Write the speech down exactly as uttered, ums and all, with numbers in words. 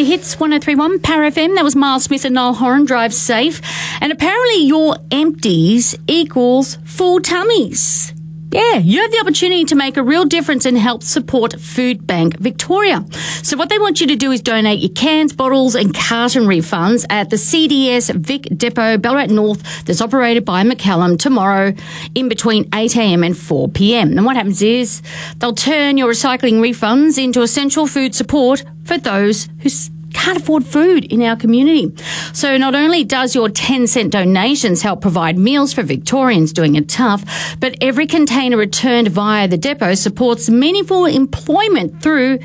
Hits one oh three point one, Power F M. That was Miles Smith and Noel Horan, Drive Safe. And apparently your empties equals full tummies. Yeah, you have the opportunity to make a real difference and help support Food Bank Victoria. So what they want you to do is donate your cans, bottles and carton refunds at the C D S Vic Depot, Ballarat North, that's operated by McCallum tomorrow in between eight a.m. and four p.m. And what happens is they'll turn your recycling refunds into essential food support for those who can't afford food in our community. So not only does your ten cent donations help provide meals for Victorians doing it tough, but every container returned via the depot supports meaningful employment through